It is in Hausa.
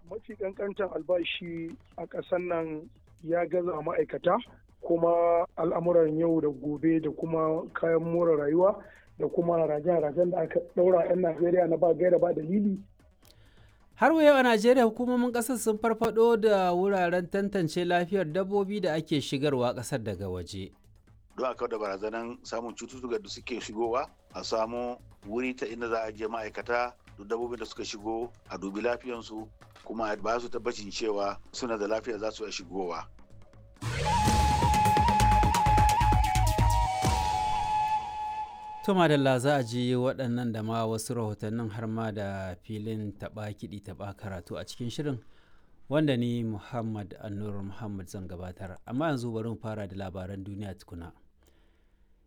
Mafi ƙanƙantar albashi a ƙasar nan ya gaza ma'aikata, kuma al'amuran yau da gobe da kuma kayan more rayuwa da kuma harajen da aka ɗaura 'yan Najeriya na ba gaira ba dalili. Har wa yau a Najeriya hukumomin ƙasar sun farfado da wuraren tantance lafiyar dabbobi da ake shigarwa ƙasar daga waje. Don a kawar da barazanan samun cututtuka da suke shigowa, a samu wuri ta inda za a je ma'aikata duk dabbobin da suka shigo a dubi lafiyansu kuma ba su tabbacin cewa suna da lafiya za su iya shigowa. To madalla za a ji waɗannan da ma wasu rahotannin har ma da filin taɓa kiɗi taɓa karatu a cikin shirin wanda ni Muhammad Annur Muhammad zan gabatar. Amma yanzu bari mu fara da labaran duniya tukuna.